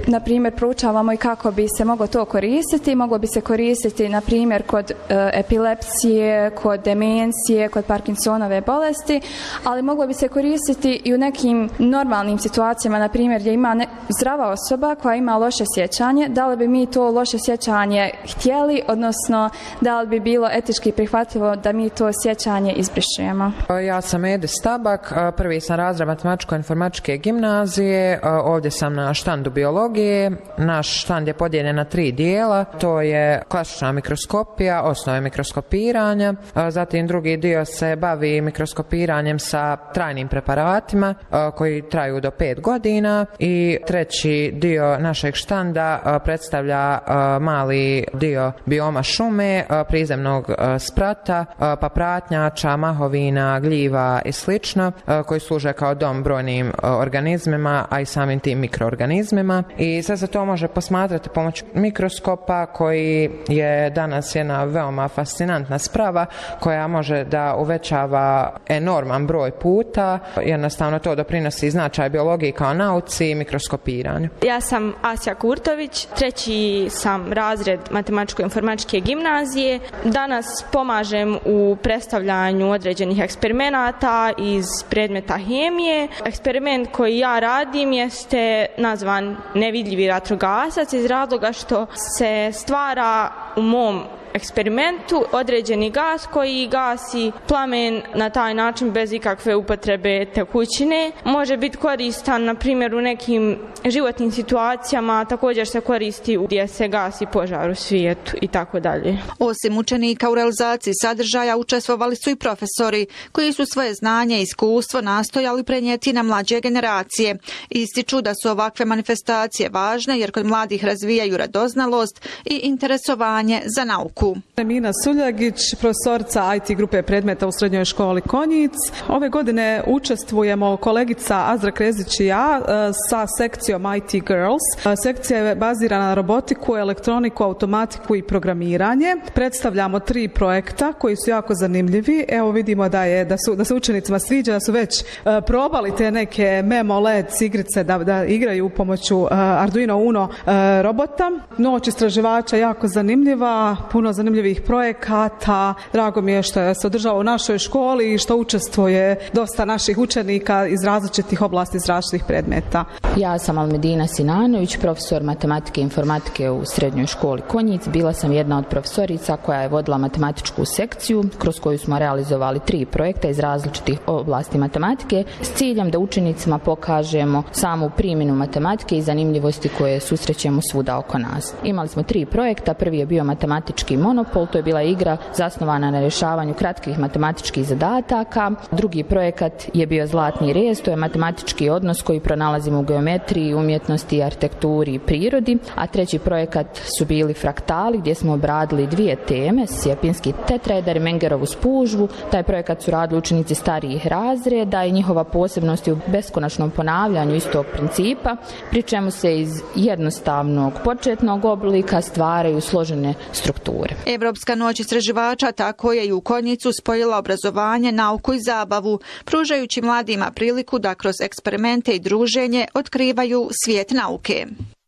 na primjer, proučavamo i kako bi se moglo to koristiti. Moglo bi se koristiti, na primjer, kod epilepsije, kod demencije, kod Parkinsonove bolesti, ali moglo bi se koristiti i u nekim normalnim situacijama, na primjer, gdje ima zdrava osoba koja ima loše sjećanje. Da li bi mi to loše sjećanje htjeli, odnosno da li bi bilo etički prihvatljivo da mi to sjećanje izbrišemo? Ja sam Edis Stabak, prvi sam razred matematičko-informatičke gimnazije, ovdje sam na štandu biologije. Naš štand je podijeljen na 3 dijela, to je klasična mikroskopija, osnove mikroskopiranja, zatim drugi dio se bavi mikroskopiranjem sa trajnim preparatima koji traju do 5 godina i treći dio našeg štanda predstavlja mali dio bioma šume, prizemnog sprata, papratnjača, mahovina, gljiva i slično, koji služe kao dom brojnim organizmima, a i samim tim mikroorganizmima. I sve se to može posmatrati pomoću mikroskopa koji je danas jedna veoma fascinantna sprava koja može da uvećava enorman broj puta. Jednostavno to doprinosi značaj biologiji kao nauci i mikroskopiranju. Ja sam Asja Kurtović, 3. sam razred matematičko-informatičke gimnazije. Danas pomažem u predstavljanju određenih eksperimenata iz predmeta hemije. Eksperiment koji ja radim jeste nazvan nevidljivi vatrogasac iz razloga što se stvara u mom eksperimentu određeni gas koji gasi plamen na taj način bez ikakve upotrebe tekućine. Može biti koristan, na primjer, u nekim životnim situacijama, također se koristi gdje se gasi požar u svijetu i tako dalje. Osim učenika u realizaciji sadržaja učestvovali su i profesori koji su svoje znanje i iskustvo nastojali prenijeti na mlađe generacije. Ističu da su ovakve manifestacije važne jer kod mladih razvijaju radoznalost i interesovanje za nauku. Mina Suljagić, profesorica IT grupe predmeta u srednjoj školi Konjic. Ove godine učestvujemo kolegica Azra Krezić i ja sa sekcijom IT Girls. Sekcija je bazirana na robotiku, elektroniku, automatiku i programiranje. Predstavljamo 3 projekta koji su jako zanimljivi. Evo vidimo da se učenicima sviđa, da su već probali te neke Memo LED igrice da igraju pomoću Arduino Uno robota. Noć istraživača jako zanimljiva, puno zanimljivih projekata. Drago mi je što se održava u našoj školi i što učestvuje dosta naših učenika iz različitih oblasti, iz različitih predmeta. Ja sam Almedina Sinanović, profesor matematike i informatike u srednjoj školi Konjic. Bila sam jedna od profesorica koja je vodila matematičku sekciju kroz koju smo realizovali 3 projekta iz različitih oblasti matematike s ciljem da učenicima pokažemo samu primjenu matematike i zanimljivosti koje susrećemo svuda oko nas. Imali smo 3 projekta. Prvi je bio matematički monopol, to je bila igra zasnovana na rješavanju kratkih matematičkih zadataka. Drugi projekat je bio Zlatni rez, to je matematički odnos koji pronalazimo u geometriji, umjetnosti, arhitekturi i prirodi. A treći projekat su bili fraktali gdje smo obradili 2 teme, sjepinski tetraeder i Mengerovu spužvu. Taj projekat su radili učenici starijih razreda i njihova posebnost je u beskonačnom ponavljanju istog principa, pri čemu se iz jednostavnog početnog oblika stvaraju složene strukture. Evropska noć istraživača tako je i u Konjicu spojila obrazovanje, nauku i zabavu, pružajući mladima priliku da kroz eksperimente i druženje otkrivaju svijet nauke.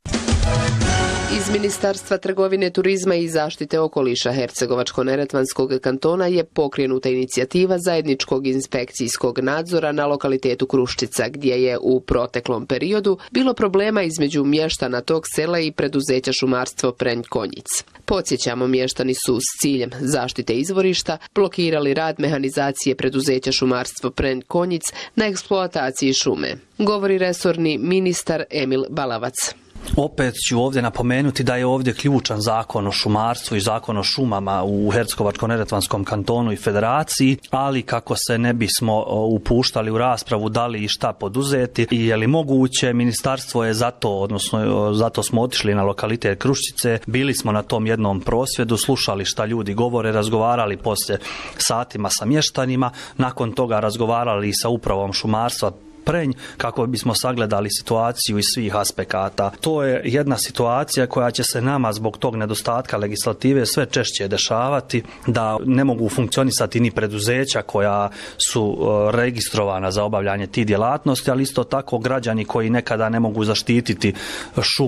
Iz Ministarstva trgovine, turizma i zaštite okoliša Hercegovačko-neretvanskog kantona je pokrenuta inicijativa zajedničkog inspekcijskog nadzora na lokalitetu Kruščica, gdje je u proteklom periodu bilo problema između mještana tog sela i preduzeća šumarstvo Prenj Konjic. Podsjećamo, mještani su s ciljem zaštite izvorišta blokirali rad mehanizacije preduzeća šumarstvo Prenj Konjic na eksploataciji šume, govori resorni ministar Emil Balavac. Opet ću ovdje napomenuti da je ovdje ključan zakon o šumarstvu i zakon o šumama u Hercegovačko-neretvanskom kantonu i federaciji, ali kako se ne bismo upuštali u raspravu da li i šta poduzeti i je li moguće, ministarstvo je zato smo otišli na lokalitet Kruščice, bili smo na tom jednom prosvjedu, slušali šta ljudi govore, razgovarali poslije satima sa mještanima, nakon toga razgovarali i sa upravom šumarstva Prenj kako bismo sagledali situaciju iz svih aspekata. To je jedna situacija koja će se nama zbog tog nedostatka legislative sve češće dešavati, da ne mogu funkcionisati ni preduzeća koja su registrovana za obavljanje tih djelatnosti, ali isto tako građani koji nekada ne mogu zaštititi šumu